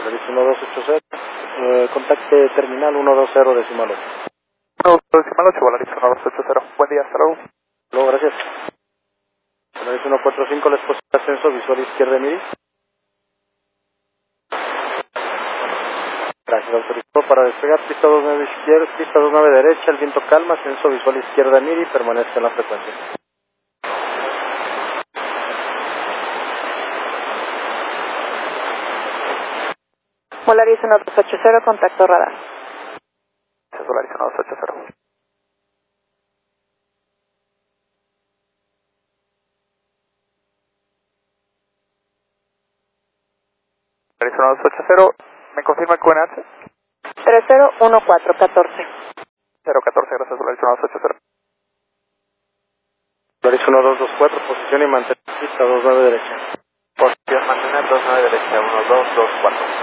Solaris 1280, contacte terminal 120 decimal 8. 120 Volaris 1280. Buen día, hasta luego. Luego, gracias. Solaris 145, les posible ascenso, visual izquierda Miri. Gracias, autorizado para despegar, pista 29 izquierda, pista 29 derecha, el viento calma, ascenso visual izquierda Miri, permanezca en la frecuencia. Volaris 1280, contacto radar. Volaris 1280. Volaris 1280, ¿me confirma el QNH? 301414. 014, gracias, Volaris 1280. Solaris 1224, posición y mantener pista 29 derecha. Posición mantener 29 derecha, 1224.